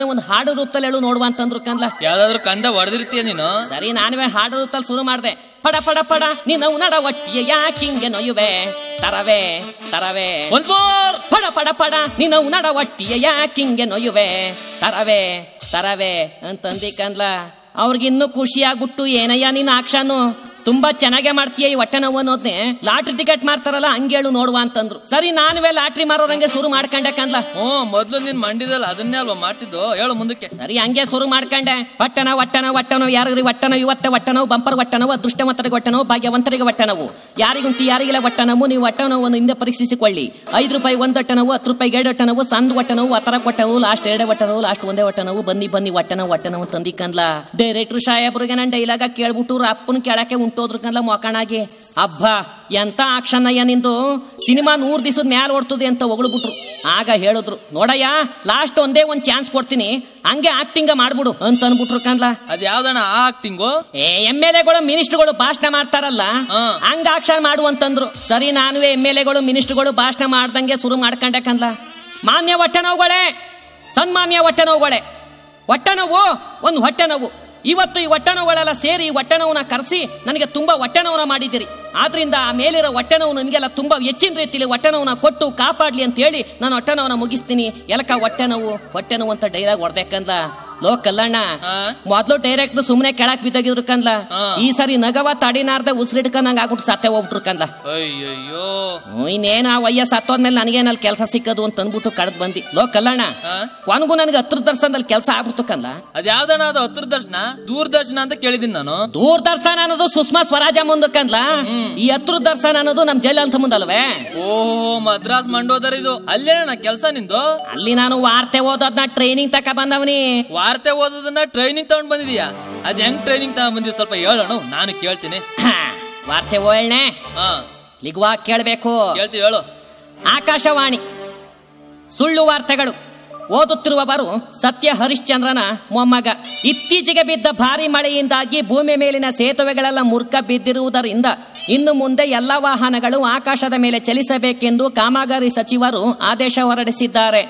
ಒಂದು ಹಾಡು ರೂಪದಲ್ಲಿ ಹೇಳು ನೋಡುವ ಅಂತಂದ್ರು ಕನ್ಲ. ಯಾವ್ದಾದ್ರು ಕಂದ ಹೊಡೆದಿರ್ತೀಯ ನೀನು? ಸರಿ, ನಾನುವೇ ಹಾಡು ರೂಪದಲ್ಲಿ ಶುರು ಮಾಡ್ದೆ. ಪಡ ಪಡ ಪಡ ನಿನ್ನ ನಡ ಒಟ್ಟಿಯ ಯಾಕಿಂಗೆ ನೊಯ್ಯುವೆ ತರವೇ ತರವೇ ಪಡ ಪಡ ಪಡ ನಿನ್ನ ನಡ ಒಟ್ಟಿಯ ಯಾಕಿಂಗೆ ನೊಯ್ಯುವೆ ತರವೇ ತರವೇ ಅಂತಂದಿ ಕನ್ಲ. ಅವ್ರಿಗಿನ್ನೂ ಖುಷಿ ಆಗ್ಬಿಟ್ಟು, ಏನಯ್ಯ ನಿನ್ನ ಆಕ್ಷನು ತುಂಬಾ ಚೆನ್ನಾಗೇ ಮಾಡ್ತೀಯ ಈ ಹೊಟ್ಟೆ ನೋವು ಅನ್ನೋದ್ನೇ ಲಾಟ್ರಿ ಟಿಕೆಟ್ ಮಾರ್ತಾರಲ್ಲ ಹಂಗೇಳು ನೋಡುವ ಅಂತಂದ್ರು. ಸರಿ, ನಾನುವೇ ಲಾಟ್ರಿ ಮಾರೋರಂಗೆ ಶುರು ಮಾಡ್ಕೊಂಡೆ ಕನ್ಲ. ಮೊದ್ಲು ನೀನ್ ಮಂಡಿದಲ್ಲ ಅದನ್ನೇ ಅಲ್ವಾ ಮಾಡ್ತಿದ್ದು, ಹೇಳು ಮುಂದಕ್ಕೆ. ಸರಿ, ಹಂಗೆ ಶುರು ಮಾಡ್ಕೊಂಡೆ. ಹೊಟ್ಟೆನೋ ಯಾರಿಗ್ರಿ ಹೊಟ್ಟೆನೋ ಇವತ್ತೆ ಹೊಟ್ಟೆನೋ ಬಂಪರ್ ಹೊಟ್ಟೆನೋ ಅದೃಷ್ಟವಂತರಿಗೆ ಹೊಟ್ಟೆನೋ ಭಾಗ್ಯವಂತರಿಗೆ ಹೊಟ್ಟೆನೋ ಯಾರಿಗುಂಟು ಯಾರಿಗಿಲ್ಲ ಹೊಟ್ಟೆನೋ. ನೀವು ಹೊಟ್ಟೆನೋವನ್ನು ಹಿಂದೆ ಪರೀಕ್ಷಿಸಿಕೊಳ್ಳಿ. 5 ರೂಪಾಯಿ ಒಂದು ಹೊಟ್ಟೆನೋ, 10 ರೂಪಾಯಿ 2 ಹೊಟ್ಟೆನೋ, ಸಂದ್ ಹೊಟ್ಟೆನೋ, ಆ ತರ ಹೊಟ್ಟೆನೋ, ಲಾಸ್ಟ್ 2 ಹೊಟ್ಟೆನೋ, ಲಾಸ್ಟ್ 1 ಹೊಟ್ಟೆನೋ. ಬನ್ನಿ ಹೊಟ್ಟೆನೋ ತಂದಿ ಕನ್ಲ. ಡೈರೆಕ್ಟ್ರು ಸಾಹೇಬ್ರಿಗೆ ನಾನು ಡೈಲಾಗ ಕೇಳ್ಬಿಟ್ಟು ಅಪ್ಪನ ಕೆಳಕ್ಕೆ ಉಂಟೋದ್ರು ಕನ್ಲ ಮೊಕಣಾಗಿ. ಹಬ್ಬ ಎಂತ ಆಕ್ಷನ್ ಅಯ್ಯ ನಿಂದು, ಸಿನಿಮಾ 100 ದಿವಸದ ಮ್ಯಾಲ ಓಡ್ತದೆ ಅಂತ ಹೊಗಳ್ಬಿಟ್ರು. ಆಗ ಹೇಳಿದ್ರು, ನೋಡಯ್ಯ ಲಾಸ್ಟ್ ಒಂದೇ ಒಂದ್ ಚಾನ್ಸ್ ಕೊಡ್ತೀನಿ, ಹಂಗೆ ಆಕ್ಟಿಂಗ್ ಮಾಡ್ಬಿಡು ಅಂತ ಅನ್ಬಿಟ್ರು ಕನ್ಲ. ಅದ್ ಯಾವ್ದಣ್ಣ ಆಕ್ಟಿಂಗು? MLA ಗಳು ಮಿನಿಸ್ಟರ್ಗಳು ಭಾಷಣ ಮಾಡ್ತಾರಲ್ಲ ಹಂಗ ಆಕ್ಷನ್ ಮಾಡು ಅಂತಂದ್ರು. ಸರಿ, ನಾನುವೇ MLA ಗಳು ಮಿನಿಸ್ಟರ್ಗಳು ಭಾಷಣ ಮಾಡ್ದಂಗೆ ಶುರು ಮಾಡ್ಕೊಂಡೆ ಕನ್ಲ. ಮಾನ್ಯ ಹೊಟ್ಟೆ ನೋವುಗಳೇ, ಸನ್ಮಾನ್ಯ ಹೊಟ್ಟೆ ನೋವುಗಳೇ, ಹೊಟ್ಟೆ ನೋವು ಒಂದು ಹೊಟ್ಟೆ ನೋವು. ಇವತ್ತು ಈ ಹೊಟ್ಟೆ ನೋವುಗಳೆಲ್ಲ ಸೇರಿ ಈ ಹೊಟ್ಟೆ ನೋವನ್ನ ಕರೆಸಿ ನನಗೆ ತುಂಬಾ ಹೊಟ್ಟೆ ನೋವನ್ನ ಮಾಡಿದ್ದೀರಿ. ಆದ್ರಿಂದ ಆ ಮೇಲಿರೋ ಹೊಟ್ಟೆ ನೋವು ನನಗೆಲ್ಲ ತುಂಬಾ ಹೆಚ್ಚಿನ ರೀತಿಯಲ್ಲಿ ಹೊಟ್ಟೆ ನೋವನ್ನ ಕೊಟ್ಟು ಕಾಪಾಡ್ಲಿ ಅಂತ ಹೇಳಿ ನಾನು ಹೊಟ್ಟೆ ನೋವನ್ನ ಮುಗಿಸ್ತೀನಿ. ಎಲಕ ಹೊಟ್ಟೆ ನೋವು ಅಂತ ಡೈಲಾಗ್ ಹೊಡೆದಕ್ಕಂದ್ಲ. ಲೋ ಕಲ್ಲಣ್ಣ, ಮೊದ್ಲು ಡೈರೆಕ್ಟ್ ಸುಮ್ನೆ ಕೆಳಕ್ ಬಿದ್ದಾಗಿದ್ರು ಕನ್ಲ. ಈ ಸರಿ ನಗವ ತಡಿನಾರ್ದೆ ಉಸಿರಿಡ್ಕೊಂಡಂಗ ಆಗ್ಬಿಟ್ಟು ಸತ್ತೆ ಹೋಗ್ಬಿಟ್ರು ಕನ್ಲ. ಅಯ್ಯಯ್ಯೋ, ಇನ್ನೇನು ಆ ವಯ್ಯ ಸತ್ತೋದ್ಮೇಲೆ ನನಗೇನಲ್ಲಿ ಕೆಲಸ ಸಿಕ್ಕದು ಅಂತ ಅನ್ಬಿಟ್ಟು ಕಳೆದ್ ಬಂದಿ. ಲೋ ಕಲ್ಲಣ್ಣ, ಕೊನೆಗೂ ನನಗೆ 10 ದರ್ಶನದಲ್ಲಿ ಕೆಲಸ ಆಗ್ಬಿಡ್ತು ಕನ್ಲ. ಅದ್ ಯಾವ್ದಣ್ಣ ಅದು 10 ದರ್ಶನ? ದೂರದರ್ಶನ ಅಂತ ಕೇಳಿದೀನಿ ನಾನು. ದೂರದರ್ಶನ ಅನ್ನೋದು ಸುಷ್ಮಾ ಸ್ವರಾಜ ಮುಂದೆ ಕನ್ಲ. ಈ 10 ದರ್ಶನ ಅನ್ನೋದು ನಮ್ ಜೈಲ್ ಅಂತ ಮುಂದಲ್ವೇ. ಓಹೋ, ಮದ್ರಾಸ್ ಮಂಡೋದರ ಇದು. ಅಲ್ಲೇನ ಕೆಲಸ ನಿಂದು? ಅಲ್ಲಿ ನಾನು ವಾರ್ತೆ ಓದೋದ್ನ ಟ್ರೈನಿಂಗ್ ತಕ ಬಂದವನಿ. ವಾರ್ತೆ ಓದೋದನ್ನ ಟ್ರೈನಿಂಗ್ ತಗೊಂಡ್ ಬಂದಿದೀಯಾ? ಅದ್ ಹೆಂಗ್ ಟ್ರೈನಿಂಗ್ ತಗೊಂಡ್ ಬಂದಿದ್ ಸ್ವಲ್ಪ ಹೇಳೋಣ, ನಾನು ಕೇಳ್ತೀನಿ. ವಾರ್ತೆ ಓಳ್ನೆ ಲಿಗುವ ಕೇಳ್ಬೇಕು. ಹೇಳ್ತೀವಿ, ಹೇಳು. ಆಕಾಶವಾಣಿ ಸುಳ್ಳು ವಾರ್ತೆಗಳು ಓದುತ್ತಿರುವವರು ಸತ್ಯ ಹರಿಶ್ಚಂದ್ರನ ಮೊಮ್ಮಗ. ಇತ್ತೀಚೆಗೆ ಬಿದ್ದ ಭಾರಿ ಮಳೆಯಿಂದಾಗಿ ಭೂಮಿ ಮೇಲಿನ ಸೇತುವೆಗಳೆಲ್ಲ ಮುರ್ಕ ಬಿದ್ದಿರುವುದರಿಂದ ಇನ್ನು ಮುಂದೆ ಎಲ್ಲ ವಾಹನಗಳು ಆಕಾಶದ ಮೇಲೆ ಚಲಿಸಬೇಕೆಂದು ಕಾಮಗಾರಿ ಸಚಿವರು ಆದೇಶ ಹೊರಡಿಸಿದ್ದಾರೆ.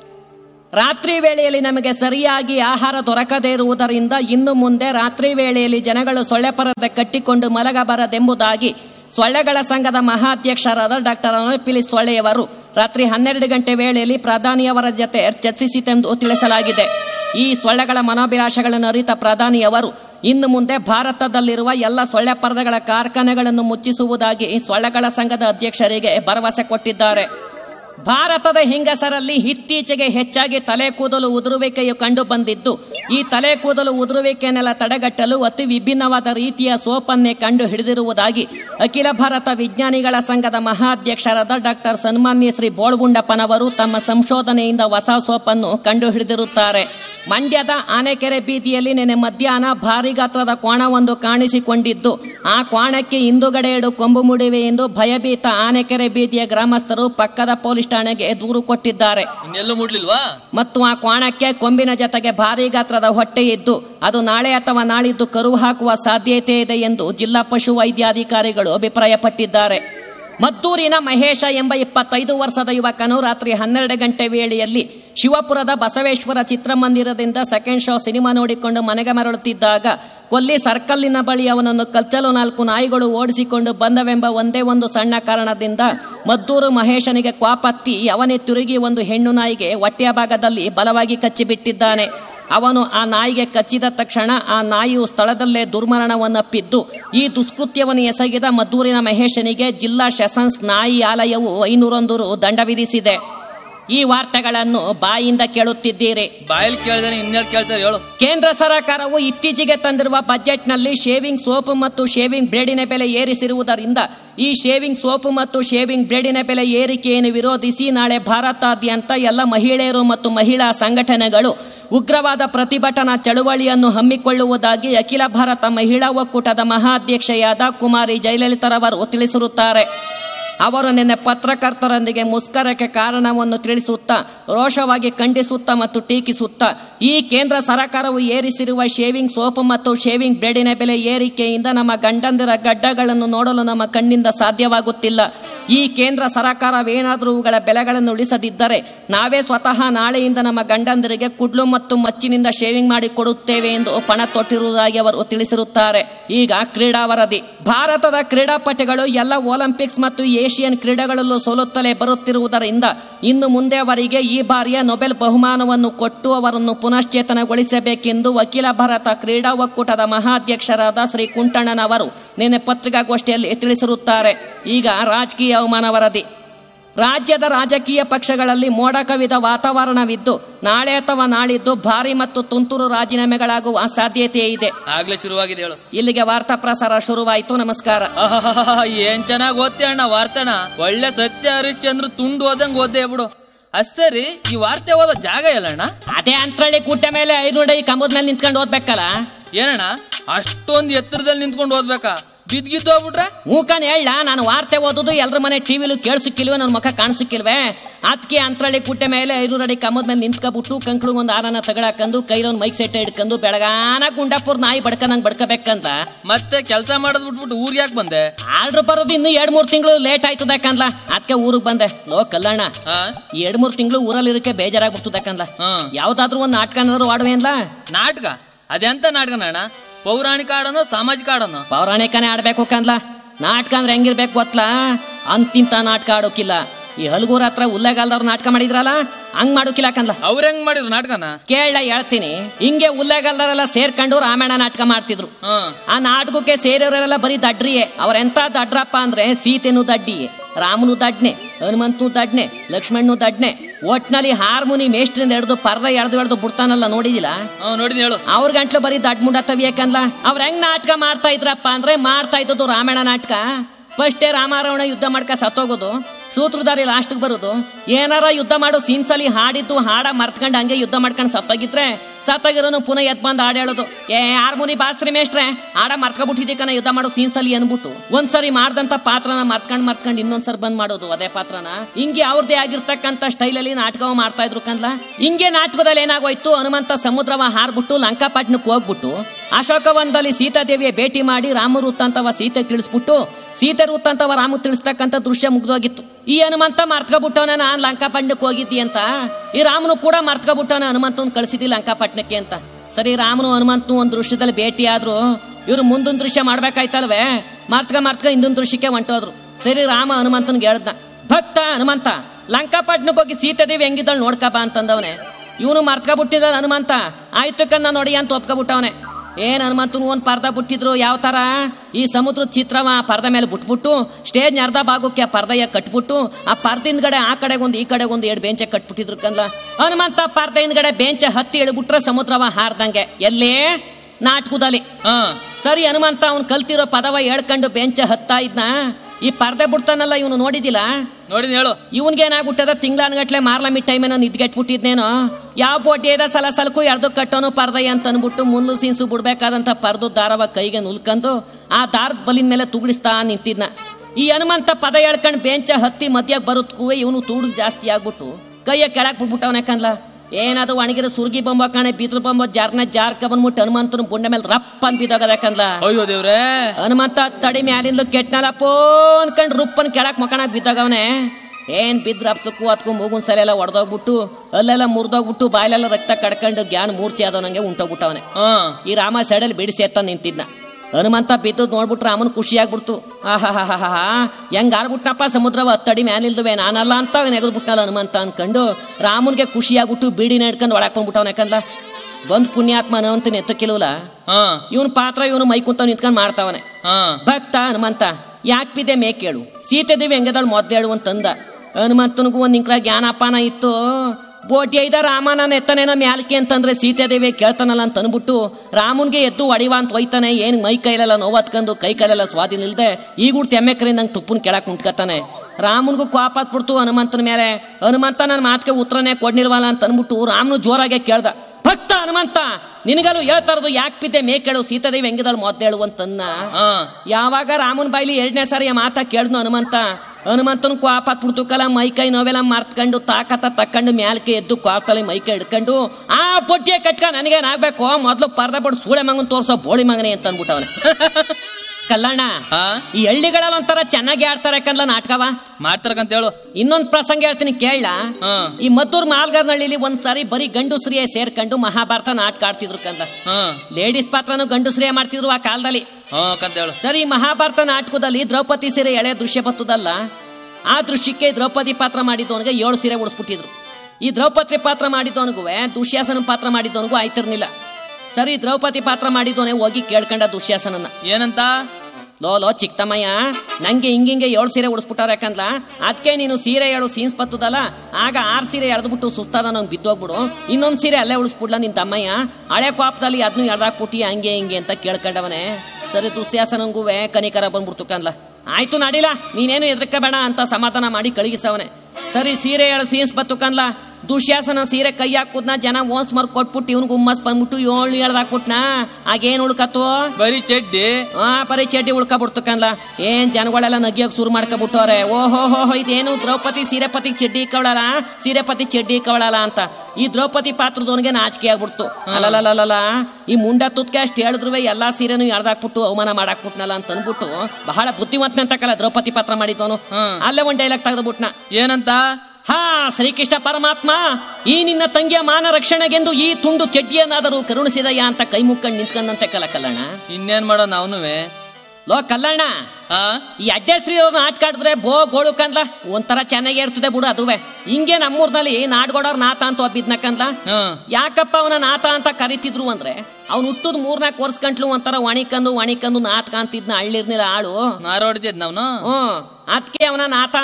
ರಾತ್ರಿ ವೇಳೆಯಲ್ಲಿ ನಮಗೆ ಸರಿಯಾಗಿ ಆಹಾರ ದೊರಕದೇ ಇರುವುದರಿಂದ ಇನ್ನು ಮುಂದೆ ರಾತ್ರಿ ವೇಳೆಯಲ್ಲಿ ಜನಗಳು ಸೊಳ್ಳೆ ಪರದೆ ಕಟ್ಟಿಕೊಂಡು ಮಲಗಬಾರದೆಂಬುದಾಗಿ ಸೊಳ್ಳೆಗಳ ಸಂಘದ ಮಹಾಧ್ಯಕ್ಷರಾದ ಡಾಕ್ಟರ್ ಅನುಪಿಲಿ ಸೊಳ್ಳೆಯವರು ರಾತ್ರಿ 12 ಗಂಟೆ ವೇಳೆಯಲ್ಲಿ ಪ್ರಧಾನಿಯವರ ಜೊತೆ ಚರ್ಚಿಸಿತೆಂದು ತಿಳಿಸಲಾಗಿದೆ. ಈ ಸೊಳ್ಳೆಗಳ ಮನೋಭಿಲಾಷೆಗಳನ್ನು ಅರಿತ ಪ್ರಧಾನಿಯವರು ಇನ್ನು ಮುಂದೆ ಭಾರತದಲ್ಲಿರುವ ಎಲ್ಲ ಸೊಳ್ಳೆ ಪರದೆಗಳ ಕಾರ್ಖಾನೆಗಳನ್ನು ಮುಚ್ಚಿಸುವುದಾಗಿ ಸೊಳ್ಳೆಗಳ ಸಂಘದ ಅಧ್ಯಕ್ಷರಿಗೆ ಭರವಸೆ ಕೊಟ್ಟಿದ್ದಾರೆ. ಭಾರತದ ಹೆಂಗಸರಲ್ಲಿ ಇತ್ತೀಚೆಗೆ ಹೆಚ್ಚಾಗಿ ತಲೆ ಕೂದಲು ಉದುರುವಿಕೆಯು ಕಂಡು ಬಂದಿದ್ದು, ಈ ತಲೆ ಕೂದಲು ಉದುರುವಿಕೆಯನ್ನೆಲ್ಲ ತಡೆಗಟ್ಟಲು ಅತಿ ವಿಭಿನ್ನವಾದ ರೀತಿಯ ಸೋಪನ್ನೇ ಕಂಡು ಹಿಡಿದಿರುವುದಾಗಿ ಅಖಿಲ ಭಾರತ ವಿಜ್ಞಾನಿಗಳ ಸಂಘದ ಮಹಾಧ್ಯಕ್ಷರಾದ ಡಾಕ್ಟರ್ ಸನ್ಮಾನ್ಯ ಶ್ರೀ ಬೋಳ್ಗುಂಡಪ್ಪನವರು ತಮ್ಮ ಸಂಶೋಧನೆಯಿಂದ ಹೊಸ ಸೋಪನ್ನು ಕಂಡು ಹಿಡಿದಿರುತ್ತಾರೆ. ಮಂಡ್ಯದ ಆನೆಕೆರೆ ಬೀದಿಯಲ್ಲಿ ನಿನ್ನೆ ಮಧ್ಯಾಹ್ನ ಭಾರಿ ಗಾತ್ರದ ಕೋಣವೊಂದು ಕಾಣಿಸಿಕೊಂಡಿದ್ದು, ಆ ಕೋಣಕ್ಕೆ ಹಿಂದುಗಡೆ 2 ಕೊಂಬು ಮೂಡಿವೆ ಎಂದು ಭಯಭೀತ ಆನೆಕೆರೆ ಬೀದಿಯ ಗ್ರಾಮಸ್ಥರು ಪಕ್ಕದ ಪೊಲೀಸ್ ಠಾಣೆಗೆ ದೂರು ಕೊಟ್ಟಿದ್ದಾರೆ. ಮತ್ತು ಆ ಕೋಣಕ್ಕೆ ಕೊಂಬಿನ ಜೊತೆಗೆ ಭಾರಿ ಗಾತ್ರದ ಹೊಟ್ಟೆ ಇದ್ದು ಅದು ನಾಳೆ ಅಥವಾ ನಾಳಿದ್ದು ಕರು ಹಾಕುವ ಸಾಧ್ಯತೆ ಇದೆ ಎಂದು ಜಿಲ್ಲಾ ಪಶು ವೈದ್ಯಾಧಿಕಾರಿಗಳು ಅಭಿಪ್ರಾಯಪಟ್ಟಿದ್ದಾರೆ. ಮದ್ದೂರಿನ ಮಹೇಶ ಎಂಬ 25 ವರ್ಷದ ಯುವಕನು ರಾತ್ರಿ 12 ಗಂಟೆ ವೇಳೆಯಲ್ಲಿ ಶಿವಪುರದ ಬಸವೇಶ್ವರ ಚಿತ್ರಮಂದಿರದಿಂದ ಸೆಕೆಂಡ್ ಶೋ ಸಿನಿಮಾ ನೋಡಿಕೊಂಡು ಮನೆಗೆ ಮರಳುತ್ತಿದ್ದಾಗ ಕೊಲ್ಲಿ ಸರ್ಕಲ್ಲಿನ ಬಳಿ ಅವನನ್ನು ಕಚ್ಚಲು 4 ನಾಯಿಗಳು ಓಡಿಸಿಕೊಂಡು ಬಂದವೆಂಬ ಒಂದೇ ಒಂದು ಸಣ್ಣ ಕಾರಣದಿಂದ ಮದ್ದೂರು ಮಹೇಶನಿಗೆ ಕ್ವಾಪತ್ತಿ ಅವನೇ ತಿರುಗಿ ಒಂದು ಹೆಣ್ಣು ನಾಯಿಗೆ ಹೊಟ್ಟೆಯ ಭಾಗದಲ್ಲಿ ಬಲವಾಗಿ ಕಚ್ಚಿಬಿಟ್ಟಿದ್ದಾನೆ. ಅವನು ಆ ನಾಯಿಗೆ ಕಚ್ಚಿದ ತಕ್ಷಣ ಆ ನಾಯಿಯು ಸ್ಥಳದಲ್ಲೇ ದುರ್ಮರಣವನ್ನಪ್ಪಿದ್ದು, ಈ ದುಷ್ಕೃತ್ಯವನ್ನು ಎಸಗಿದ ಮದ್ದೂರಿನ ಮಹೇಶನಿಗೆ ಜಿಲ್ಲಾ ಸೆಷನ್ಸ್ ನ್ಯಾಯಾಲಯವು 501 ರು ದಂಡ ವಿಧಿಸಿದೆ. ಈ ವಾರ್ತೆಗಳನ್ನು ಬಾಯಿಂದ ಕೇಳುತ್ತಿದ್ದೀರಿ. ಬಾಯಲ್ಲಿ ಕೇಳಿದ್ರೆ ಇನ್ನೆಲ್ಲಿ ಕೇಳ್ತಾರೆ ಹೇಳು. ಕೇಂದ್ರ ಸರ್ಕಾರವು ಇತ್ತೀಚೆಗೆ ತಂದಿರುವ ಬಜೆಟ್ನಲ್ಲಿ ಶೇವಿಂಗ್ ಸೋಪ್ ಮತ್ತು ಶೇವಿಂಗ್ ಬ್ಲೇಡಿನ ಬೆಲೆ ಏರಿಸಿರುವುದರಿಂದ ಈ ಶೇವಿಂಗ್ ಸೋಪ್ ಮತ್ತು ಶೇವಿಂಗ್ ಬ್ಲೇಡಿನ ಬೆಲೆ ಏರಿಕೆಯನ್ನು ವಿರೋಧಿಸಿ ನಾಳೆ ಭಾರತಾದ್ಯಂತ ಎಲ್ಲ ಮಹಿಳೆಯರು ಮತ್ತು ಮಹಿಳಾ ಸಂಘಟನೆಗಳು ಉಗ್ರವಾದ ಪ್ರತಿಭಟನಾ ಚಳುವಳಿಯನ್ನು ಹಮ್ಮಿಕೊಳ್ಳುವುದಾಗಿ ಅಖಿಲ ಭಾರತ ಮಹಿಳಾ ಒಕ್ಕೂಟದ ಮಹಾಧ್ಯಕ್ಷೆಯಾದ ಕುಮಾರಿ ಜಯಲಲಿತಾರವರು ತಿಳಿಸಿರುತ್ತಾರೆ. ಅವರು ನಿನ್ನೆ ಪತ್ರಕರ್ತರೊಂದಿಗೆ ಮುಷ್ಕರಕ್ಕೆ ಕಾರಣವನ್ನು ತಿಳಿಸುತ್ತಾ ರೋಷವಾಗಿ ಖಂಡಿಸುತ್ತಾ ಮತ್ತು ಟೀಕಿಸುತ್ತಾ ಈ ಕೇಂದ್ರ ಸರ್ಕಾರವು ಏರಿಸಿರುವ ಶೇವಿಂಗ್ ಸೋಪ್ ಮತ್ತು ಶೇವಿಂಗ್ ಬ್ಲೇಡಿನ ಬೆಲೆ ಏರಿಕೆಯಿಂದ ನಮ್ಮ ಗಂಡಂದಿರ ಗಡ್ಡಗಳನ್ನು ನೋಡಲು ನಮ್ಮ ಕಣ್ಣಿಂದ ಸಾಧ್ಯವಾಗುತ್ತಿಲ್ಲ. ಈ ಕೇಂದ್ರ ಸರಕಾರವೇನಾದರೂ ಇವುಗಳ ಬೆಲೆಗಳನ್ನು ಉಳಿಸದಿದ್ದರೆ ನಾವೇ ಸ್ವತಃ ನಾಳೆಯಿಂದ ನಮ್ಮ ಗಂಡಂದರಿಗೆ ಕುಡ್ಲು ಮತ್ತು ಮಚ್ಚಿನಿಂದ ಶೇವಿಂಗ್ ಮಾಡಿ ಕೊಡುತ್ತೇವೆ ಎಂದು ಪಣ ತೊಟ್ಟಿರುವುದಾಗಿ ಅವರು ತಿಳಿಸಿರುತ್ತಾರೆ. ಈಗ ಕ್ರೀಡಾ ವರದಿ. ಭಾರತದ ಕ್ರೀಡಾಪಟುಗಳು ಎಲ್ಲ ಒಲಿಂಪಿಕ್ಸ್ ಮತ್ತು ಏಷಿಯನ್ ಕ್ರೀಡೆಗಳಲ್ಲೂ ಸೋಲುತ್ತಲೇ ಬರುತ್ತಿರುವುದರಿಂದ ಇನ್ನು ಮುಂದೆ ಅವರಿಗೆ ಈ ಬಾರಿಯ ನೊಬೆಲ್ ಬಹುಮಾನವನ್ನು ಕೊಟ್ಟು ಅವರನ್ನು ಪುನಶ್ಚೇತನಗೊಳಿಸಬೇಕೆಂದು ಅಖಿಲ ಭಾರತ ಕ್ರೀಡಾ ಒಕ್ಕೂಟದ ಮಹಾಧ್ಯಕ್ಷರಾದ ಶ್ರೀ ಕುಂಟಣ್ಣನವರು ನಿನ್ನೆ ಪತ್ರಿಕಾಗೋಷ್ಠಿಯಲ್ಲಿ ತಿಳಿಸಿರುತ್ತಾರೆ. ಈಗ ರಾಜಕೀಯ ಹವಾಮಾನ ವರದಿ. ರಾಜ್ಯದ ರಾಜಕೀಯ ಪಕ್ಷಗಳಲ್ಲಿ ಮೋಡ ಕವಿದ ವಾತಾವರಣವಿದ್ದು ನಾಳೆ ಅಥವಾ ನಾಳಿದ್ದು ಭಾರಿ ಮತ್ತು ತುಂತುರು ರಾಜೀನಾಮೆಗಳಾಗುವ ಸಾಧ್ಯತೆ ಇದೆ. ಆಗ್ಲೇ ಶುರುವಾಗಿದೆ ಹೇಳು. ಇಲ್ಲಿಗೆ ವಾರ್ತಾ ಪ್ರಸಾರ ಶುರುವಾಯಿತು. ನಮಸ್ಕಾರ. ಏನ್ ಚೆನ್ನಾಗಿ ಓದ್ತೆ ಅಣ್ಣ ವಾರ್ತೆನ. ಒಳ್ಳೆ ಸತ್ಯ ಹರಿಶ್ಚಂದ್ರ ತುಂಡು ಓದಂಗ್ ಓದ್ದೆ ಬಿಡು. ಸರಿ, ಈ ವಾರ್ತೆ ಓದೋ ಜಾಗ ಎಲ್ಲ ಅಣ್ಣ? ಅದೇ ಅಂತರಳ್ಳಿ ಕುಟ್ಟೆ ಮೇಲೆ 500 ಅಡಿ ಕಂಬದ ಮೇಲೆ ನಿಂತ್ಕೊಂಡು ಓದ್ಬೇಕಲ್ಲ. ಏನಣ್ಣ ಅಷ್ಟೊಂದು ಎತ್ತರದಲ್ಲಿ ನಿಂತ್ಕೊಂಡು ಓದ್ಬೇಕಾ? ಬಿದ್ಗಿದ್ದು ಹೋಗ್ಬಿಟ್ರೆ? ಮೂಕನ್ ಹೇಳ, ನಾನು ವಾರ್ತೆ ಓದೋದು ಎಲ್ರ ಮನೆ ಟಿವಿಲು ಕೇಳಿಸಿಕ್ಕಿಲ್ವೇ, ನನ್ನ ಮುಖ ಕಾಣಿಸಿಕ್ಕಿಲ್ವೇ? ಅದಕ್ಕೆ ಅಂತರಳ್ಳಿ ಕುಟ್ಟೆ ಮೇಲೆ 500 ಅಡಿ ಕಂಬದ ಮೇಲೆ ನಿಂತ್ಕೊಬಿಟ್ಟು ಕಂಕ್ಳಿಗೆ ಒಂದು ಆರನ ತಗೊಳಕಂದು ಕೈಲೊಂದು ಮೈಕ್ ಸೆಟ್ ಹಿಡ್ಕೊಂಡು ಬೆಳಗಾನ ಗುಂಡಾಪುರ್ ನಾಯಿ ಬಡ್ಕಂದಂಗ್ ಬಡ್ಕಬೇಕಂತ ಮತ್ತೆ ಕೆಲಸ ಮಾಡೋದ್ ಬಿಟ್ಬಿಟ್ಟು ಊರಿಗೆ ಯಾಕೆ ಬಂದೆ? ಆರ್ಡ್ರ್ ಬರೋದು ಇನ್ನು 2-3 ತಿಂಗಳು ಲೇಟ್ ಆಯ್ತದಕ್ಕಂದ್ಲ. ಅದಕ್ಕೆ ಊರಿಗೆ ಬಂದೆ. ಲೋ ಕಲ್ಲಣ್ಣ, 2-3 ತಿಂಗಳು ಊರಲ್ಲಿ ಇರಕ್ಕೆ ಬೇಜಾರಾಗ್ಬಿಡ್ತದಕ್ಕಂದ್ಲ. ಯಾವ್ದಾದ್ರು ಒಂದು ನಾಟಕ ಏನಾದ್ರು ಆಡುವೆ ಅನ್ಲ? ನಾಟಕ? ಅದೆಂತ ನಾಟಕನ ಅಣ್ಣ? ಪೌರಾಣಿಕ ಆಡೋನು ಸಾಮಾಜಿಕ ಆಡೋನು? ಪೌರಾಣಿಕನೇ ಆಡ್ಬೇಕು ಕಂದ್ಲ. ನಾಟಕ ಅಂದ್ರೆ ಹೆಂಗಿರ್ಬೇಕು ಗೊತ್ತಲಾ? ಅಂತಿಂತ ನಾಟಕ ಆಡೋಕಿಲ್ಲ. ಈ ಹಲಗೂರ್ ಹತ್ರ ಉಲ್ಲೆಗಾಲದವ್ರು ನಾಟಕ ಮಾಡಿದ್ರಲ್ಲ, ಹಂಗ್ ಮಾಡೋಕಿಲ್ಲ ಕಂದ್ಲ. ಅವ್ರ ಹೆಂಗ್ ಮಾಡಿದ್ರು ನಾಟಕನ? ಕೇಳ ಹೇಳ್ತೀನಿ. ಹಿಂಗೆ ಉಲ್ಲೆಗಾಲದವರೆಲ್ಲ ಸೇರ್ಕೊಂಡು ರಾಮಾಯಣ ನಾಟಕ ಮಾಡ್ತಿದ್ರು. ಆ ನಾಟಕಕ್ಕೆ ಸೇರಿಯವರೆಲ್ಲ ಬರೀ ದಡ್ರಿಯೇ. ಅವ್ರೆಂತ ದಡ್ರಪ್ಪ ಅಂದ್ರೆ ಸೀತೆನು ದಡ್ಡಿಯೇ, ರಾಮನು ದಡ್ನೆ, ಹನುಮಂತನು ದಡ್ನೆ, ಲಕ್ಷ್ಮಣನು ದಡ್ನೆ. ಒಟ್ನಲ್ಲಿ ಹಾರ್ಮೋನಿ ಮೇಷ್ಟ್ರಿಂದ ಹಿಡಿದು ಪರ್ದ ಎಳ್ದು ಬಿಡ್ತಾನಲ್ಲ, ನೋಡಿದಿಲ್ಲ? ನೋಡಿದ್ ಹೇಳು. ಅವ್ರ ಗಂಟ್ಲು ಬರೀ ದಡ್ ಮುಂಡ ತವಿಯಕಂದ್ಲ. ಅವ್ರ ಹೆಂಗ್ ನಾಟಕ ಮಾಡ್ತಾ ಇದ್ರಪ್ಪ ಅಂದ್ರೆ ಮಾಡ್ತಾ ಇದ್ದದ್ದು ರಾಮಾಯಣ ನಾಟಕ. ಫಸ್ಟೇ ರಾಮಾರಾವಣ ಯುದ್ಧ ಮಾಡ್ಕ ಸತ್ತೋಗೋದು, ಸೂತ್ರಧಾರಿ ಲಾಸ್ಟ್ಗೆ ಬರೋದು. ಏನಾರ ಯುದ್ಧ ಮಾಡೋ ಸೀನ್ಸಲ್ಲಿ ಹಾಡಿದ್ದು ಹಾಡ ಮರ್ತ್ಕೊಂಡು ಹಂಗೆ ಯುದ್ಧ ಮಾಡ್ಕೊಂಡು ಸತ್ತೋಗಿರೋನು ಪುನಃ ಎದ್ ಬಂದು ಹಾಡು ಹೇಳೋದು. ಹಾರ್ಮೋನಿ ಬಾಸ್ರಿ ಮೇಷ್ಟ್ರೆ ಹಾಡ ಮರ್ತ್ಕೊಬಿಟ್ಟಿದ್ದಕ್ಕನ ಯುದ್ಧ ಮಾಡೋ ಸೀನ್ಸಲ್ಲಿ ಅನ್ಬಿಟ್ಟು ಒಂದ್ಸರಿ ಮಾಡ್ದಂತ ಪಾತ್ರನ ಮರ್ತ್ಕೊಂಡ್ ಇನ್ನೊಂದ್ಸರಿ ಬಂದ್ ಮಾಡೋದು ಅದೇ ಪಾತ್ರನ. ಹಿಂಗೆ ಅವ್ರದೇ ಆಗಿರ್ತಕ್ಕಂಥ ಸ್ಟೈಲಲ್ಲಿ ನಾಟಕ ಮಾಡ್ತಾ ಇದ್ರು ಕಂದ್ಲ. ಹಿಂಗೆ ನಾಟಕದಲ್ಲಿ ಏನಾಗೋಯ್ತು, ಹನುಮಂತ ಸಮುದ್ರವ ಹಾರ್ಬಿಟ್ಟು ಲಂಕಾಪಟ್ಟಣಕ್ಕೆ ಹೋಗ್ಬಿಟ್ಟು ಅಶೋಕವನದಲ್ಲಿ ಸೀತಾದೇವಿಯ ಭೇಟಿ ಮಾಡಿ ರಾಮ ವೃತ್ತಾಂತವ ಸೀತೆ ತಿಳಿಸ್ಬಿಟ್ಟು ಸೀತೆ ವೃತ್ತಾಂತವ ರಾಮ ತಿಳಿಸ್ತಕ್ಕಂಥ ದೃಶ್ಯ ಮುಗ್ದೋಗಿತ್ತು. ಈ ಹನುಮಂತ ಮರ್ತ್ಕೊಬಿಟ್ಟವನ ನಾನ್ ಲಂಕಾಪಟ್ಟಣಕ್ಕೆ ಹೋಗಿದ್ದಿ ಅಂತ. ಈ ರಾಮನು ಕೂಡ ಮರ್ತ್ಕೊಬಿಟ್ಟವನ ಹನುಮಂತನ್ ಕಳಿಸಿದಿ ಲಂಕಾಪಟ್ಟಣಕ್ಕೆ ಅಂತ. ಸರಿ, ರಾಮನು ಹನುಮಂತನು ಒಂದ್ ದೃಶ್ಯದಲ್ಲಿ ಭೇಟಿ ಆದ್ರು. ಇವ್ರು ಮುಂದೊಂದು ದೃಶ್ಯ ಮಾಡ್ಬೇಕಾಯ್ತಲ್ವೇ, ಮರ್ತ್ಕ ಇನ್ನೊಂದು ದೃಶ್ಯಕ್ಕೆ ಹೊಂಟೋದ್ರು. ಸರಿ, ರಾಮ ಹನುಮಂತನ್ಗೆ ಹೇಳ್ದ, ಭಕ್ತ ಹನುಮಂತ ಲಂಕಾಪಟ್ಟಣಕ್ಕೆ ಹೋಗಿ ಸೀತಾದೇವಿ ಹೆಂಗಿದ್ದಳು ನೋಡ್ಕಬಾ ಅಂತಂದವನೆ. ಇವನು ಮರ್ತ್ಕೊಬಿಟ್ಟಿದ ಹನುಮಂತ. ಆಯ್ತು ಕನ್ನ ನೋಡಿ ಅಂತ ಒಪ್ಕೊಬಿಟ್ಟವನೆ. ಏನ್ ಹನುಮಂತನು ಒಂದ್ ಪರ್ದ ಬಿಟ್ಟಿದ್ರು. ಯಾವ ತರ? ಈ ಸಮುದ್ರದ ಚಿತ್ರವ ಪರ್ದ ಮೇಲೆ ಬಿಟ್ಬಿಟ್ಟು ಸ್ಟೇಜ್ ಅರ್ಧ ಭಾಗಕ್ಕೆ ಆ ಪರ್ದೆಯ ಕಟ್ಬಿಟ್ಟು ಆ ಪರ್ದ ಹಿಂದ್ಗಡೆ ಆ ಕಡೆಗೊಂದು ಈ ಕಡೆಗೊಂದು 2 ಬೆಂಚ ಕಟ್ಬಿಟ್ಟಿದ್ರು ಕಂದ್ಲ. ಹನುಮಂತ ಪರ್ದ ಹಿಂದ್ಗಡೆ ಬೆಂಚ ಹತ್ತಿ ಇಳ್ಬಿಟ್ರೆ ಸಮುದ್ರವ ಹಾರ್ದಂಗೆ. ಎಲ್ಲೇ ನಾಟಕದಲ್ಲಿ. ಸರಿ, ಹನುಮಂತ ಅವ್ನು ಕಲ್ತಿರೋ ಪದವ ಹೇಳ್ಕೊಂಡು ಬೆಂಚ ಹತ್ತಾ ಇದ್ನ. ಈ ಪರ್ದೆ ಬಿಡ್ತಾನಲ್ಲ ಇವನು, ನೋಡಿದಿಲ್ಲ? ನೋಡಿದ್ ಹೇಳು. ಇವನ್ಗೆ ಏನಾಗ್ಬಿಟ್ಟದ, ತಿಂಗ್ಳಾನ್ಗಟ್ಲೆ ಮಾರ್ಲಮಿ ಟೈಮೇನೋ ನಿದ್ಗೆಟ್ಬಿಟ್ಟಿದ್ನೇನೋ. ಯಾವ ಬೋಟಿಯದ ಸಲಸಲಕ್ಕೂ ಎಳ್ದು ಕಟ್ಟೋನು ಪರ್ದಯ್ಯ ಅಂತ ಅನ್ಬಿಟ್ಟು ಮುಲ್ಲು ಸೀನ್ಸು ಬಿಡ್ಬೇಕಾದಂತ ಪರ್ದು ದಾರವ ಕೈಗೆ ನುಲ್ಕೊಂಡು ಆ ದಾರದ ಬಲಿನ ಮೇಲೆ ತುಗುಡಿಸ್ತಾ ನಿಂತಿದ್ನ. ಈ ಹನುಮಂತ ಪದ ಹೇಳ್ಕೊಂಡು ಬೆಂಚ ಹತ್ತಿ ಮಧ್ಯಾಗ ಬರೋದ್ಕೂ ಇವನು ತೂಡು ಜಾಸ್ತಿ ಆಗ್ಬಿಟ್ಟು ಕೈಯ ಕೆಳಕ್ ಬಿಟ್ಬಿಟ್ಟವನೇ ಕಂದ್ಲ. ಏನದು ಒಣಗಿರೋ ಸುರ್ಗಿ ಬೊಂಬ ಕಾಣೆ ಬಿದ್ರ ಬೊಂಬ ಜಾರ್ಕ ಬಂದ್ಬಿಟ್ಟು ಹನುಮಂತನ ಬುಂಡೆ ಮೇಲೆ ರಪ್ಪ ಅಂತ ಬಿದ್ದೋಗದಕ್ಕಂದ್ಲ. ಅಯ್ಯೋ ದೇವ್ರೆ! ಹನುಮಂತ ತಡಿ ಮ್ಯಾಲಿಂದ ಕೆಟ್ನಲ್ಲಪ್ಪೋ ಅನ್ಕೊಂಡ್ ರುಪ್ಪನ್ ಕೆಳಕ್ ಮಕಣ ಬಿದ್ದೋಗವನೆ. ಏನ್ ಬಿದ್ರ ಅಪ್ಸಕ್ಕೂ ಅದಕ್ಕೂ ಮೂಗುನ್ ಸಲ ಎಲ್ಲ ಒಡೆದೋಗ್ಬಿಟ್ಟು ಅಲ್ಲೆಲ್ಲ ಮುರಿದೋಗ್ಬಿಟ್ಟು ಬಾಯಲೆಲ್ಲ ರಕ್ತ ಕಡ್ಕೊಂಡು ಜ್ಞಾನ ಮೂರ್ಛೆ ಆದವನಂಗೆ ಉಂಟೋಗ್ಬಿಟ್ಟವನೆ. ಈ ರಾಮ ಸೈಡಲ್ಲಿ ಬಿಡಿಸಿ ಎತ್ತ ನಿಂತಿದ್ನ. ಹನುಮಂತ ಬಿದ್ದು ನೋಡ್ಬಿಟ್ರೆ ರಾಮನ್ ಖುಷಿ ಆಗ್ಬಿಡ್ತು. ಆಹಾ ಹೆಂಗ್ ಆಡ್ಬಿಟ್ನಪ್ಪ ಸಮುದ್ರವ 10 ಅಡಿ ಮ್ಯಾಲಿಲ್ದುವೆ, ನಾನಲ್ಲ ಅಂತ ನೆಗೆದ್ಬಿಟ್ನಲ್ಲ ಹನುಮಂತ ಅನ್ಕೊಂಡು ರಾಮನ್ಗೆ ಖುಷಿ ಆಗ್ಬಿಟ್ಟು ಬೀಡಿ ನಡ್ಕೊಂಡು ಒಳಕ್ ಬಂದ್ಬಿಟ್ಟವನ ಯಾಕಂದ. ಬಂದ್ ಪುಣ್ಯಾತ್ಮ ಹನುಮಂತ ಎತ್ತಕ್ಕಿಲ್ವಲ್ಲ, ಇವನ್ ಪಾತ್ರ ಇವನು ಮೈ ಕುಂತ ನಿಂತ್ಕೊಂಡ್ ಮಾಡ್ತಾವನೆ. ಭಕ್ತ ಹನುಮಂತ ಯಾಕೆ ಬಿದ್ದೆ ಮೇಕೇಳು, ಸೀತೆದೇವಿ ಹೆಂಗದಳು ಮೊದ್ಲೇಳು ಅಂತಂದ. ಹನುಮಂತನಿಗೂ ಒಂದ್ ನಿಂಕ್ರ ಜ್ಞಾನಪಾನ ಇತ್ತು. ಬೋಟಿ ಐದ ರಾಮನ ಎತ್ತನೇನೋ ಮ್ಯಾಲ್ಕೆ ಅಂತಂದ್ರೆ ಸೀತಾದೇವಿ ಕೇಳ್ತಾನಲ್ಲ ಅಂತ ಅನ್ಬಿಟ್ಟು ರಾಮನ್ಗೆ ಎದ್ದು ಹೊಡಿವ ಅಂತ ಹೋಯ್ತಾನೆ. ಏನ್ ಮೈ ಕೈಲೆಲ್ಲ ನೋವತ್ಕೊಂಡು ಕೈ ಕೈಲೆಲ್ಲ ಸ್ವಾಧೀನ ಇಲ್ದೆ ಈಗೂಡ್ ತೆಮ್ಮೆಕರಿಂದ ನಂಗೆ ತುಪ್ಪನ್ ಕೆಳಕ್ ಉಂಟ್ಕತಾನೆ. ರಾಮನ್ಗೂ ಕೋಪ ಹತ್ಬಿಡ್ತು ಹನುಮಂತನ ಮೇಲೆ. ಹನುಮಂತ ನನ್ನ ಮಾತಿಗೆ ಉತ್ತರನೇ ಕೊಡ್ನಿರ್ವಲ್ಲ ಅಂತ ಅನ್ಬಿಟ್ಟು ರಾಮನು ಜೋರಾಗೆ ಕೇಳ್ದ, ಭಕ್ತ ಹನುಮಂತ ನಿನಗಲು ಹೇಳ್ತಾರದು ಯಾಕೆ ಬಿದ್ದೆ ಮೇಕೇಳು, ಸೀತಾದೇವಿ ಹೆಂಗಿದಳು ಮೊದ್ದೇಳು ಅಂತನ್ನ. ಯಾವಾಗ ರಾಮನ್ ಬಾಯ್ಲಿ 2ನೇ ಸಾರಿ ಮಾತಾ ಕೇಳ್ದ್ನು ಹನುಮಂತನ ಕೋಪ ತುಡ್ತುಕಲ್ಲ ಮೈ ಕೈ ನೋವೆಲ್ಲ ಮರ್ತ್ಕೊಂಡು ತಾಕತ್ತ ತಕ್ಕೊಂಡು ಮ್ಯಾಲ್ಕೆ ಎದ್ದು ಕೋಪದಲ್ಲಿ ಮೈ ಕೈ ಹಿಡ್ಕೊಂಡು ಆ ಬೊಟ್ಟಿಗೆ ಕಟ್ಕ ನನಗೇನಾಗ್ಬೇಕು, ಮೊದ್ಲು ಪರ್ದ ಬಿಟ್ಟು ಸೂಳೆ ಮಗನ್ ತೋರ್ಸೋ ಬೋಳಿ ಮಗನೇ ಅಂತ ಅನ್ಬಿಟ್ಟವನೆ. ಕಲ್ಲಣ್ಣ, ಹಾ ಈ ಹಳ್ಳಿಗಳಲ್ಲಿ ಒಂಥರ ಚೆನ್ನಾಗಿ ಆಡ್ತಾರೆ ಕನ್ಲ ನಾಟಕವ. ಮಾಡ್ತಾರಕಂತ ಹೇಳು. ಇನ್ನೊಂದ್ ಪ್ರಸಂಗ ಹೇಳ್ತೀನಿ ಕೇಳ. ಹಾ ಈ ಮದ್ದೂರ್ ಮಾಲ್ಗಾರ್ನಹಳ್ಳಿಲಿ ಒಂದ್ಸಾರಿ ಬರೀ ಗಂಡುಸ್ರಿಯೇ ಸೇರ್ಕೊಂಡು ಮಹಾಭಾರತ ನಾಟಕ ಆಡ್ತಿದ್ರು ಕಂದ. ಹಾ ಲೇಡೀಸ್ ಪಾತ್ರನು ಗಂಡುಸ್ರಿಯೇ ಮಾಡ್ತಿದ್ರು ಆ ಕಾಲದಲ್ಲಿ. ಹಾ ಕಂತ ಹೇಳು. ಸರಿ, ಮಹಾಭಾರತ ನಾಟಕದಲ್ಲಿ ದ್ರೌಪದಿ ಸೀರೆ ಎಳೆ ದೃಶ್ಯ ಬರ್ತದಲ್ಲ, ಆ ದೃಶ್ಯಕ್ಕೆ ದ್ರೌಪದಿ ಪಾತ್ರ ಮಾಡಿದವನಿಗೆ 7 ಸೀರೆ ಉಡಿಸ್ಬಿಟ್ಟಿದ್ರು. ಈ ದ್ರೌಪದಿ ಪಾತ್ರ ಮಾಡಿದವನಿಗೂ ದುಶ್ಯಾಸನ ಪಾತ್ರ ಮಾಡಿದವನಿಗೂ ಆಯ್ತಿರ್ಲಿಲ್ಲ. ಸರಿ, ದ್ರೌಪದಿ ಪಾತ್ರ ಮಾಡಿದವನೇ ಹೋಗಿ ಕೇಳ್ಕೊಂಡ ದುಶ್ಯಾಸನನ್ನ. ಏನಂತ? ಲೋ ಚಿಕ್ಕಮ್ಮಯ್ಯ, ನಂಗೆ ಹಿಂಗಿಂಗೆ 7 ಸೀರೆ ಉಡಿಸ್ಬಿಟ್ಟಾರ ಯಾಕಂದ್ಲ, ಅದಕ್ಕೆ ನೀನು ಸೀರೆ 7 ಸೀನ್ಸ್ ಬತ್ತದಲ್ಲ, ಆಗ 6 ಸೀರೆ ಎಳೆದ್ಬಿಟ್ಟು ಸುಸ್ತಾದ ನಂಗೆ ಬಿದ್ದೋಗ್ಬಿಡು, ಇನ್ನೊಂದು ಸೀರೆ ಅಲ್ಲೇ ಉಳಿಸ್ಬಿಡ್ಲ ನಿನ್ ತಮ್ಮಯ್ಯ, ಹಳೆ ಕೋಪದಲ್ಲಿ ಅದನ್ನು ಎಳ್ದಾಕ್ಬಿಟ್ಟಿ ಹಂಗೆ ಹಿಂಗೆ ಅಂತ ಕೇಳ್ಕೊಂಡವನೇ. ಸರಿ, ದುಶ್ಯಾಸನಂಗೂ ಕನಿಕರ ಬಂದ್ಬಿಡ್ತು ಕನ್ಲ. ಆಯ್ತು ನಡಿಲ್ಲ, ನೀನೇನು ಹೆದರ್ಕಬೇಡ ಅಂತ ಸಮಾಧಾನ ಮಾಡಿ ಕಳಗಿಸವನೆ. ಸರಿ, ಸೀರೆ 7 ಸೀನ್ಸ್ ಬತ್ತು ಕನ್ಲ. ದುಶ್ಯಾಸನ ಸೀರೆ ಕೈ ಹಾಕುದ್ನ ಜನ ಓನ್ಸ್ ಮರ್ ಕೊಟ್ಬಿಟ್ಟು ಇವ್ನಿಗೆ ಹುಮ್ಮಸ್ ಬಂದ್ಬಿಟ್ಟು 7 ಎಳ್ದಾಕ್ಬಿಟ್ನ. ಆಗೇನ್ ಉಳ್ಕತ್ತು? ಬರೀ ಚಡ್ಡಿ. ಬರೀ ಚಡ್ಡಿ ಉಳ್ಕೊಬಿಡ್ತು ಕನ್ಲ. ಏನ್ ಜನಗಳೆಲ್ಲ ನಗಿಯೋಕ್ ಶುರು ಮಾಡ್ಕೊಬಿಟ್ಟವ್ರೆ. ಓಹೋ, ಇದೇನು ದ್ರೌಪದಿ ಸೀರೆಪತಿ ಚಡ್ಡಿ ಕವಳಲ್ಲ, ಸೀರೆಪತಿ ಚಡ್ಡಿ ಕವಳಲ್ಲ ಅಂತ. ಈ ದ್ರೌಪದಿ ಪಾತ್ರದವನಿಗೆ ನಾಚಿಕೆ ಆಗ್ಬಿಡ್ತು. ಅಲ್ಲಲ್ಲ, ಈ ಮುಂಡ ತುತ್ಕೆ ಅಷ್ಟು ಹೇಳಿದ್ರು ಎಲ್ಲಾ ಸೀರೆನು ಎಳ್ದಾಕ್ಬಿಟ್ಟು ಅವಮಾನ ಮಾಡಾಕ್ಬಿಟ್ನಲ್ಲ ಅಂತ ಅನ್ಬಿಟ್ಟು ಬಹಳ ಬುದ್ಧಿವಂತ ಅಂತಕ್ಕಲ್ಲ ದ್ರೌಪದಿ ಪಾತ್ರ ಮಾಡಿದವನು. ಅಲ್ಲೇ ಒಂದ್ ಡೈಲಾಗ್ ತೆಗೆದ್ಬಿಟ್ನ. ಏನಂತ? ಶ್ರೀಕೃಷ್ಣ ಪರಮಾತ್ಮ, ಈ ನಿನ್ನ ತಂಗಿಯ ಮಾನ ರಕ್ಷಣೆಗೆಂದು ಈ ತುಂಡು ಚಡ್ಡಿಯನ್ನಾದರೂ ಕರುಣಿಸಿದಯ್ಯ ಅಂತ ಕೈ ಮುಕ್ಕಂಡು ನಿಂತ್ಕೊಂಡಂತೆ ಕಲ್ಲಣ್ಣ. ಇನ್ನೇನ್ ಮಾಡೋಣ ಅವನುವೆ. ಲೋ ಕಲ್ಲಣ್ಣ, ಈ ಅಡ್ಡೆಸ್ರಿ ಅವ್ರನ್ನ ಆಟ್ಕಾಡಿದ್ರೆ ಗೋಳು ಕಂದ್ಲ ಒಂಥರ ಚೆನ್ನಾಗಿ ಇರ್ತದೆ ಬಿಡು. ಅದುವೆ ಹಿಂಗೆ ನಮ್ಮೂರ್ನಲ್ಲಿ ನಾಡ್ಗೋಡವ್ರ ನಾಥ ಅಂತ ಒಬ್ಬಿದ್ನ ಕಂದ್ಲ. ಯಾಕಪ್ಪ ಅವನ ನಾಥ ಅಂತ ಕರಿತಿದ್ರು ಅಂದ್ರೆ, ಅವ್ನು ಹುಟ್ಟದ್ 3-4 ವರ್ಷ ಗಂಟ್ಲು ಒಂಥರ ಒಣಿಕಂದು ನಾಥ ಕಾಂತಿದ್ನ ಹಳ್ಳಿರ್ನಿಲ್ಲ ಆಳು ನಾರೋಡಿದ್ ನಾವ್ನು. ಅದಕ್ಕೆ ಅವನ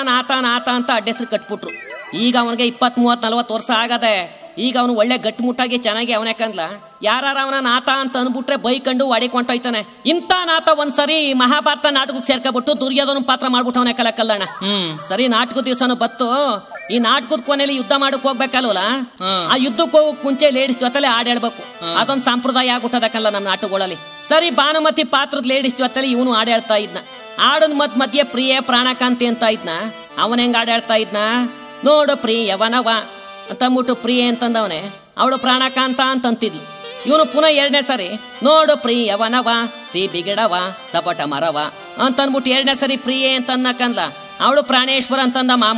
ನಾಥ ಅಂತ ಅಡ್ಡೆಸ್ರು ಕಟ್ಬಿಟ್ರು. ಈಗ ಅವನಿಗೆ 20-30-40 ವರ್ಷ ಆಗದೆ. ಈಗ ಅವನು ಒಳ್ಳೆ ಗಟ್ಟಿಮುಟ್ಟಾಗಿ ಚೆನ್ನಾಗಿ ಅವನೇ ಕಂದ್ಲ. ಯಾರ ಅವನ ನಾಥ ಅಂತ ಅನ್ಬಿಟ್ರೆ ಬೈಕಂಡು ಹೊಡಿಕೊಂಡೋಯ್ತಾನೆ. ಇಂಥ ನಾಥ ಒಂದ್ಸರಿ ಮಹಾಭಾರತ ನಾಟಕಕ್ಕೆ ಸೇರ್ಕೊಬಿಟ್ಟು ದುರ್ಯೋಧನ ಪಾತ್ರ ಮಾಡ್ಬಿಟ್ಟವನೇ ಕಲ್ಲಣ್ಣ. ಸರಿ, ನಾಟಕದ ದಿವಸನು ಬತ್ತು. ಈ ನಾಟಕದ ಕೊನೆಯಲ್ಲಿ ಯುದ್ಧ ಮಾಡಕ್ ಹೋಗ್ಬೇಕಲ್ವಲ್ಲ, ಆ ಯುದ್ಧಕ್ಕೆ ಹೋಗಕ್ ಮುಂಚೆ ಲೇಡೀಸ್ ಜೊತೆಲೆ ಹಾಡು ಹೇಳ್ಬೇಕು. ಅದೊಂದು ಸಂಪ್ರದಾಯ ಆಗ್ಬಿಟ್ಟದಕ್ಕಲ್ಲ ನಮ್ಮ ನಾಟಕಗಳಲ್ಲಿ. ಸರಿ, ಭಾನುಮತಿ ಪಾತ್ರದ ಲೇಡೀಸ್ ಜೊತೆಲಿ ಇವನು ಹಾಡು ಹೇಳ್ತಾ ಇದ್ನ. ಹಾಡನ್ ಮಧ್ಯೆ ಪ್ರಿಯೆ ಪ್ರಾಣಕಾಂತಿ ಅಂತ ಇದ್ನ. ಅವನ ಹೆಂಗ್ ಹಾಡು ಹೇಳ್ತಾ ಇದ್ನ ನೋಡು, ಪ್ರಿಯವನವ ಅಂತಂದ್ಬಿಟ್ಟು ಪ್ರಿಯೆ ಅಂತಂದವನೆ, ಅವಳು ಪ್ರಾಣಕಾಂತ ಅಂತಂತಿದ್ಲು. ಇವನು ಪುನಃ 2ನೇ ಸರಿ ನೋಡು ಪ್ರಿಯವನವ ಸಿಬಿಗಿಡವ ಸಪಟ ಮರವ ಅಂತಂದ್ಬಿಟ್ಟು 2ನೇ ಸರಿ ಪ್ರಿಯೆ ಅಂತನ್ನಕಂದ್ಲ. ಅವಳು ಪ್ರಾಣೇಶ್ವರ ಅಂತಂದ ಮಾಮ.